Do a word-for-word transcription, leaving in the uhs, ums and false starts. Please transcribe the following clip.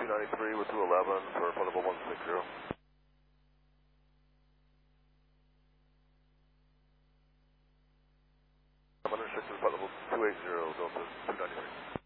ninety-three with two eleven for flight level one sixty. I'm under restricted flight level two eighty, Delta two ninety-three.